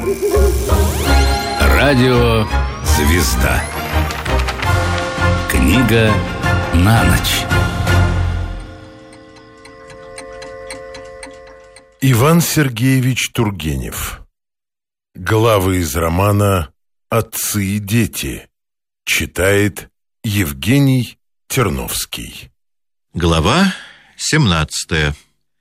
Радио «Звезда». Книга на ночь. Иван Сергеевич Тургенев. Главы из романа «Отцы и дети». Читает Евгений Терновский. Глава 17.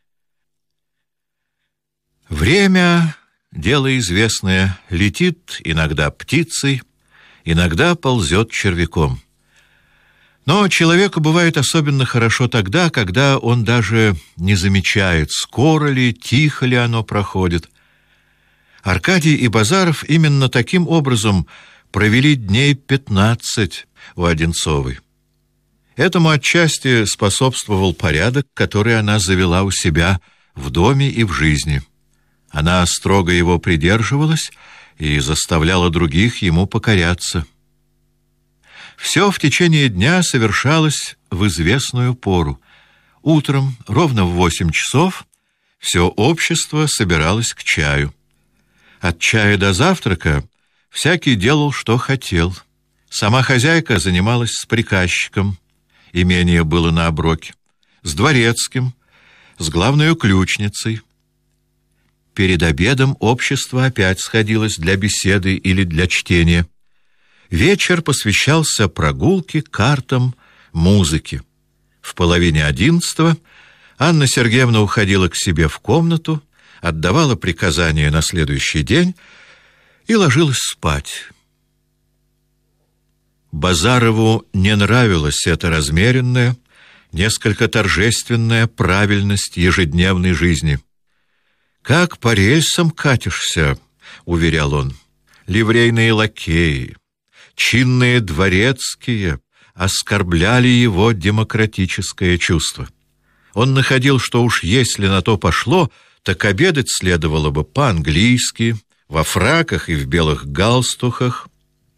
Время, дело известное, летит иногда птицей, иногда ползет червяком. Но человеку бывает особенно хорошо тогда, когда он даже не замечает, скоро ли, тихо ли оно проходит. Аркадий и Базаров именно таким образом провели дней 15 у Одинцовой. Этому отчасти способствовал порядок, который она завела у себя в доме и в жизни. Она строго его придерживалась и заставляла других ему покоряться. Все в течение дня совершалось в известную пору. Утром, ровно в 8 часов, все общество собиралось к чаю. От чая до завтрака всякий делал, что хотел. Сама хозяйка занималась с приказчиком, имение было на оброке, с дворецким, с главною ключницей. Перед обедом общество опять сходилось для беседы или для чтения. Вечер посвящался прогулке, картам, музыке. В 10:30 Анна Сергеевна уходила к себе в комнату, отдавала приказания на следующий день и ложилась спать. Базарову не нравилась эта размеренная, несколько торжественная правильность ежедневной жизни. «Как по рельсам катишься», — уверял он, — «ливрейные лакеи, чинные дворецкие оскорбляли его демократическое чувство. Он находил, что уж если на то пошло, так обедать следовало бы по-английски, во фраках и в белых галстухах».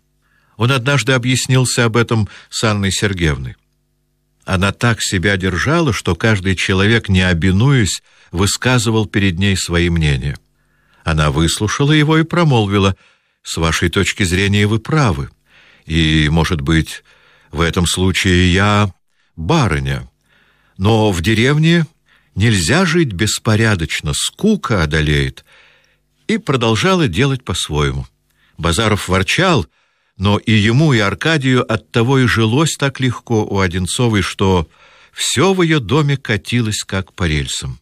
Он однажды объяснился об этом с Анной Сергеевной. Она так себя держала, что каждый человек, не обинуясь, высказывал перед ней свои мнения. Она выслушала его и промолвила: «С вашей точки зрения вы правы, и, может быть, в этом случае я барыня. Но в деревне нельзя жить беспорядочно, скука одолеет», и продолжала делать по-своему. Базаров ворчал, но и ему, и Аркадию оттого и жилось так легко у Одинцовой, что все в ее доме катилось как по рельсам.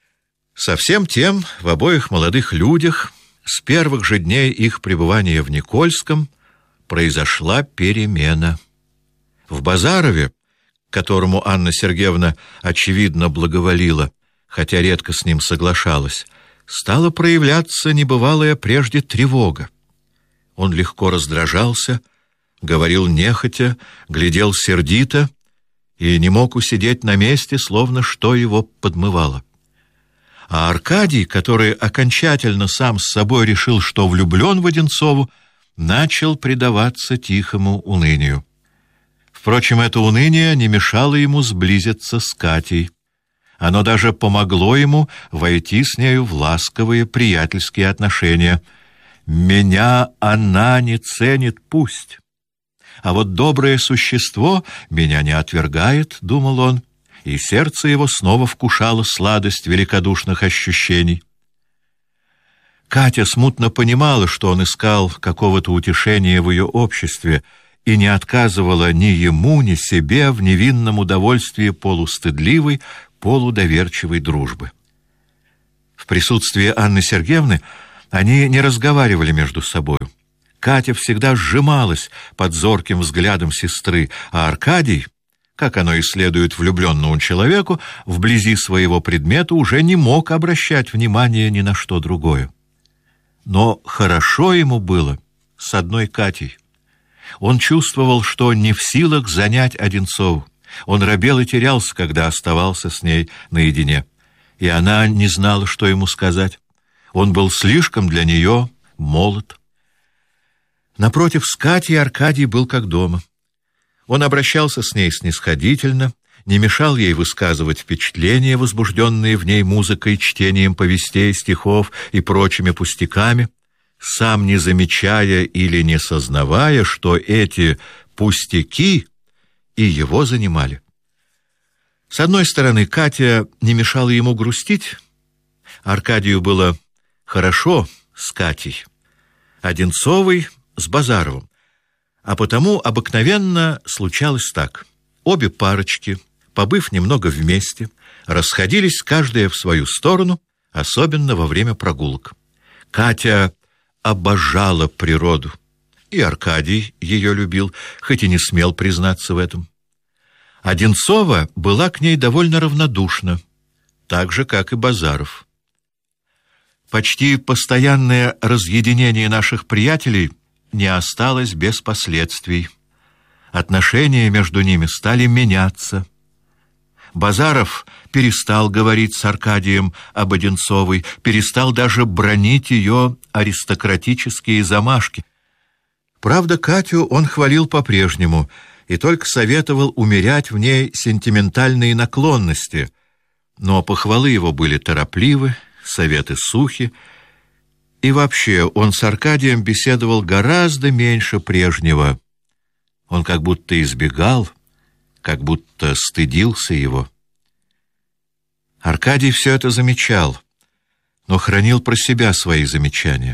Со всем тем в обоих молодых людях с первых же дней их пребывания в Никольском произошла перемена. В Базарове, которому Анна Сергеевна очевидно благоволила, хотя редко с ним соглашалась, стала проявляться небывалая прежде тревога. Он легко раздражался, говорил нехотя, глядел сердито и не мог усидеть на месте, словно что его подмывало. А Аркадий, который окончательно сам с собой решил, что влюблен в Одинцову, начал предаваться тихому унынию. Впрочем, это уныние не мешало ему сблизиться с Катей. Оно даже помогло ему войти с нею в ласковые приятельские отношения. «Меня она не ценит, пусть. А вот доброе существо меня не отвергает», — думал он, и сердце его снова вкушало сладость великодушных ощущений. Катя смутно понимала, что он искал какого-то утешения в ее обществе, и не отказывала ни ему, ни себе в невинном удовольствии полустыдливой, полудоверчивой дружбы. В присутствии Анны Сергеевны они не разговаривали между собою. Катя всегда сжималась под зорким взглядом сестры, а Аркадий, как оно и следует влюбленному человеку, вблизи своего предмета уже не мог обращать внимания ни на что другое. Но хорошо ему было с одной Катей. Он чувствовал, что не в силах занять Одинцову. Он робел и терялся, когда оставался с ней наедине. И она не знала, что ему сказать. Он был слишком для нее молод. Напротив, с Катей Аркадий был как дома. Он обращался с ней снисходительно, не мешал ей высказывать впечатления, возбужденные в ней музыкой, чтением повестей, стихов и прочими пустяками. сам не замечая или не сознавая, что эти пустяки и его занимали. С одной стороны, Катя не мешала ему грустить. Аркадию было хорошо с Катей, Одинцовой с Базаровым. А потому обыкновенно случалось так. Обе парочки, побыв немного вместе, расходились каждая в свою сторону, особенно во время прогулок. Катя обожала природу, и Аркадий ее любил, хоть и не смел признаться в этом. Одинцова была к ней довольно равнодушна, так же, как и Базаров. Почти постоянное разъединение наших приятелей не осталось без последствий. Отношения между ними стали меняться. Базаров перестал говорить с Аркадием об Одинцовой, перестал даже бранить ее аристократические замашки. Правда, Катю он хвалил по-прежнему и только советовал умерять в ней сентиментальные наклонности, но похвалы его были торопливы, советы сухи, и вообще он с Аркадием беседовал гораздо меньше прежнего. Он как будто избегал, как будто стыдился его. Аркадий все это замечал, но хранил про себя свои замечания.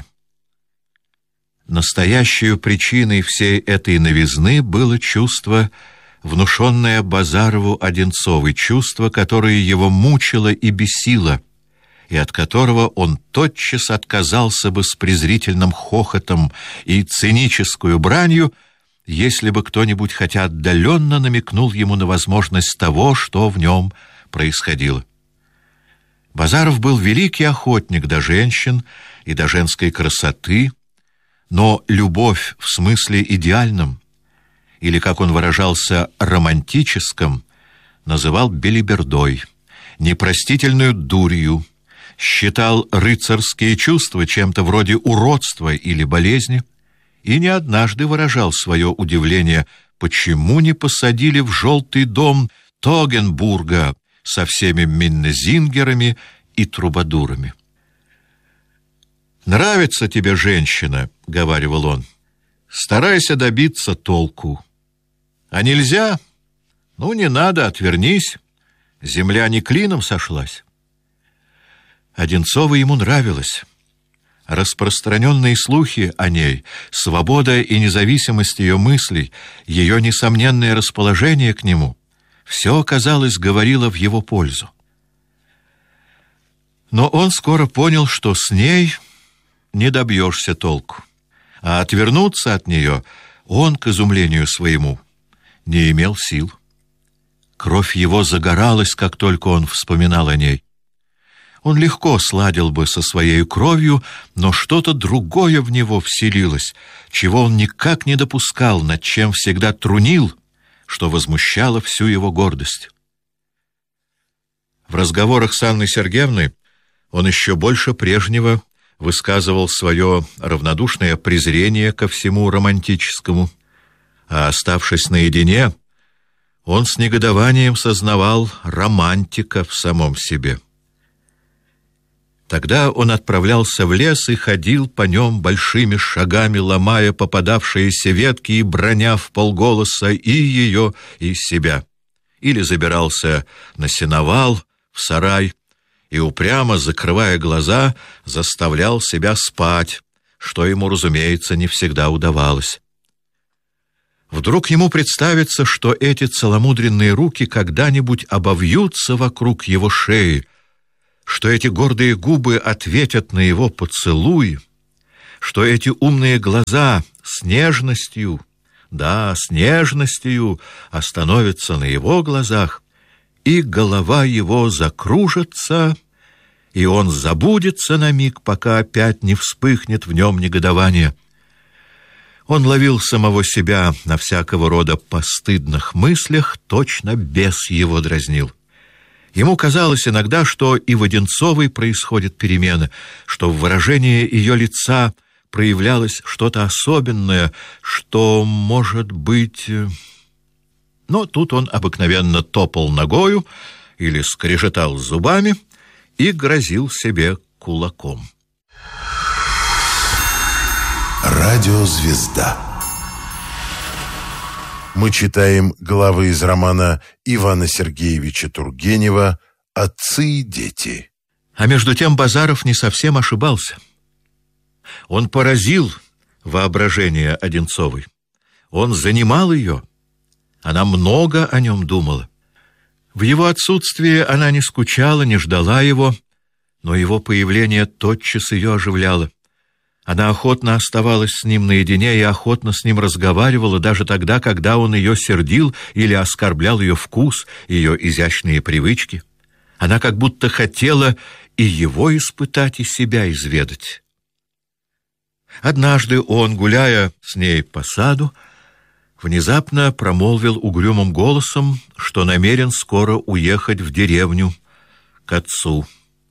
Настоящей причиной всей этой новизны было чувство, внушенное Базарову Одинцовой, чувство, которое его мучило и бесило, и от которого он тотчас отказался бы с презрительным хохотом и циническую бранью, если бы кто-нибудь хотя отдаленно намекнул ему на возможность того, что в нем происходило. Базаров был великий охотник до женщин и до женской красоты, но любовь в смысле идеальном, или, как он выражался, романтическом, называл белибердой, непростительную дурью, считал рыцарские чувства чем-то вроде уродства или болезни, и не однажды выражал свое удивление, почему не посадили в желтый дом Тогенбурга со всеми миннезингерами и трубадурами. «Нравится тебе женщина, — говаривал он, — старайся добиться толку. А нельзя? Ну, не надо, отвернись. Земля не клином сошлась». Одинцова ему нравилась. Распространенные слухи о ней, свобода и независимость ее мыслей, ее несомненное расположение к нему — все, казалось, говорило в его пользу. Но он скоро понял, что с ней не добьешься толку, а отвернуться от нее он, к изумлению своему, не имел сил. Кровь его загоралась, как только он вспоминал о ней. Он легко сладил бы со своей кровью, но что-то другое в него вселилось, чего он никак не допускал, над чем всегда трунил, что возмущало всю его гордость. В разговорах с Анной Сергеевной он еще больше прежнего высказывал свое равнодушное презрение ко всему романтическому, а, оставшись наедине, он с негодованием сознавал романтика в самом себе. Тогда он отправлялся в лес и ходил по нем большими шагами, ломая попадавшиеся ветки и браня вполголоса и ее, и себя. Или забирался на сеновал, в сарай, и, упрямо закрывая глаза, заставлял себя спать, что ему, разумеется, не всегда удавалось. Вдруг ему представится, что эти целомудренные руки когда-нибудь обовьются вокруг его шеи, что эти гордые губы ответят на его поцелуй, что эти умные глаза с нежностью, да, с нежностью остановятся на его глазах, и голова его закружится, и он забудется на миг, пока опять не вспыхнет в нем негодование. Он ловил самого себя на всякого рода постыдных мыслях, точно бес его дразнил. Ему казалось иногда, что и в Одинцовой происходит перемена, что в выражении ее лица проявлялось что-то особенное, что, может быть... Но тут он обыкновенно топал ногою или скрежетал зубами и грозил себе кулаком. Радиозвезда. Мы читаем главы из романа Ивана Сергеевича Тургенева «Отцы и дети». А между тем Базаров не совсем ошибался. Он поразил воображение Одинцовой. Он занимал ее. Она много о нем думала. В его отсутствие она не скучала, не ждала его, но его появление тотчас ее оживляло. Она охотно оставалась с ним наедине и охотно с ним разговаривала даже тогда, когда он ее сердил или оскорблял ее вкус, ее изящные привычки. Она как будто хотела и его испытать, и себя изведать. Однажды он, гуляя с ней по саду, внезапно промолвил угрюмым голосом, что намерен скоро уехать в деревню к отцу.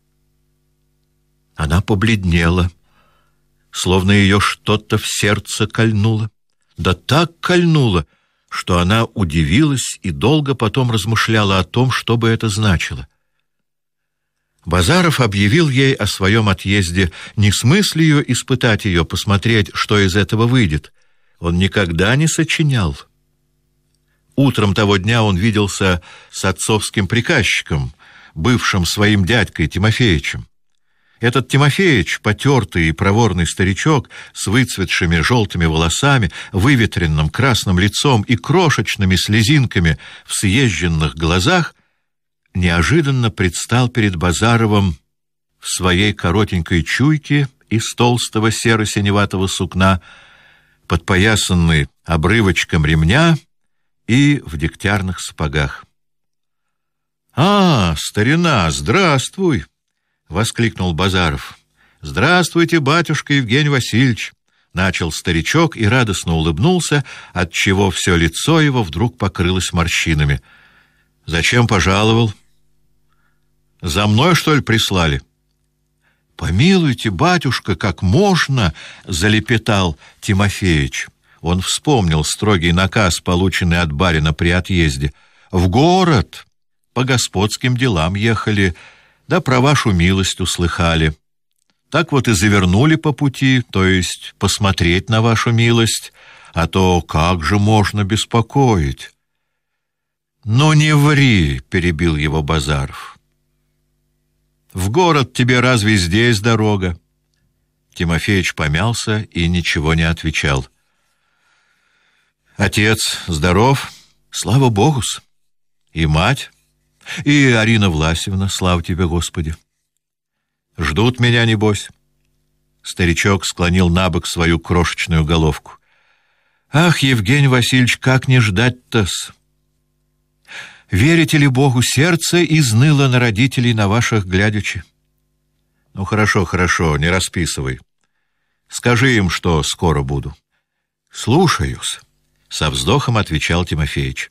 Она побледнела, словно ее что-то в сердце кольнуло. Да так кольнуло, что она удивилась и долго потом размышляла о том, что бы это значило. Базаров объявил ей о своем отъезде не с мыслью испытать ее, посмотреть, что из этого выйдет. Он никогда не сочинял. Утром того дня он виделся с отцовским приказчиком, бывшим своим дядькой Тимофеичем. Этот Тимофеич, потертый и проворный старичок с выцветшими желтыми волосами, выветренным красным лицом и крошечными слезинками в съезженных глазах, неожиданно предстал перед Базаровым в своей коротенькой чуйке из толстого серо-синеватого сукна, подпоясанный обрывочком ремня и в дегтярных сапогах. — А, старина, здравствуй! — воскликнул Базаров. — Здравствуйте, батюшка Евгений Васильевич! — начал старичок и радостно улыбнулся, отчего все лицо его вдруг покрылось морщинами. — Зачем пожаловал? — За мной, что ли, прислали? — Помилуйте, батюшка, как можно! — залепетал Тимофеич. Он вспомнил строгий наказ, полученный от барина при отъезде. — В город по господским делам ехали, да про вашу милость услыхали. Так вот и завернули по пути, то есть посмотреть на вашу милость, а то как же можно беспокоить? — Ну не ври, — перебил его Базаров. — В город тебе разве здесь дорога? Тимофеич помялся и ничего не отвечал. — Отец здоров? — Слава Богу-с. — И мать? — И Арина Власьевна, слава тебе, Господи. — Ждут меня, небось? Старичок склонил набок свою крошечную головку. — Ах, Евгений Васильевич, как не ждать-то-с! Верите ли Богу, сердце изныло на родителей на ваших глядячи? — Ну, хорошо, хорошо, не расписывай. Скажи им, что скоро буду. — Слушаюсь, — со вздохом отвечал Тимофеич.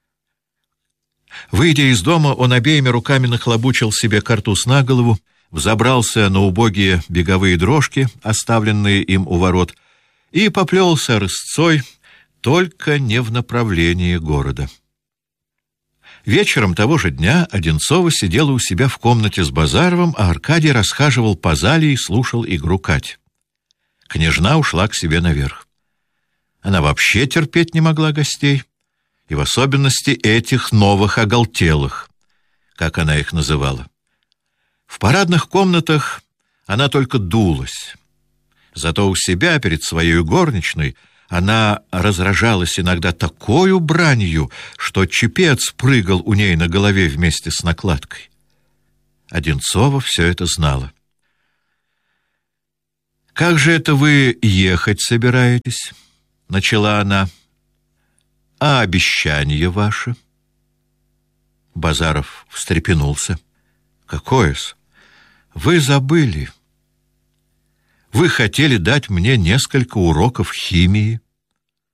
Выйдя из дома, он обеими руками нахлобучил себе картуз на голову, взобрался на убогие беговые дрожки, оставленные им у ворот, и поплелся рысцой, только не в направлении города. Вечером того же дня Одинцова сидела у себя в комнате с Базаровым, а Аркадий расхаживал по зале и слушал игру Кать. Княжна ушла к себе наверх. Она вообще терпеть не могла гостей, и в особенности этих новых оголтелых, как она их называла. В парадных комнатах она только дулась. Зато у себя перед своей горничной она разражалась иногда такою бранью, что чепец прыгал у ней на голове вместе с накладкой. Одинцова все это знала. — Как же это вы ехать собираетесь? — начала она. — А обещание ваше? Базаров встрепенулся. — Какое-с? Вы забыли. Вы хотели дать мне несколько уроков химии.